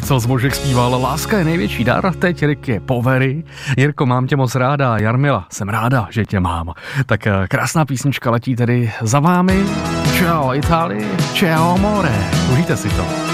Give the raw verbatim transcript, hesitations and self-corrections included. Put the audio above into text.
Marcel Zbožek zpíval Láska je největší dar, teď Rick je Povery. Jirko, mám tě moc ráda, Jarmila, jsem ráda, že tě mám. Tak krásná písnička letí tedy za vámi. Ciao Itálie, ciao amore. Užijte si to.